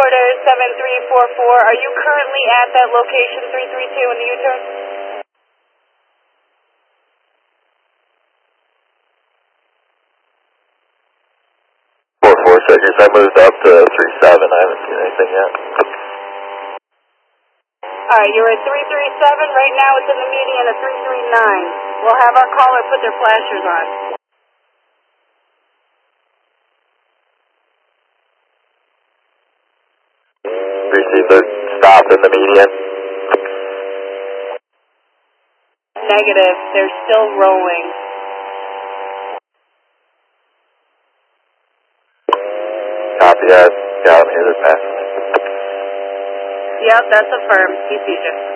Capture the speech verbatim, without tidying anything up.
Recorder seven three four four, are you currently at that location three three two in the U-turn? four four seconds, I moved up to three seven, I haven't seen anything yet. Alright, you're at three three seven, right now it's in the median of three three nine. We'll have our caller put their flashers on. Received the stop in the median. Negative, they're still rolling. Copy that, down here, they're passing. Yep, that's affirmed. He sees you.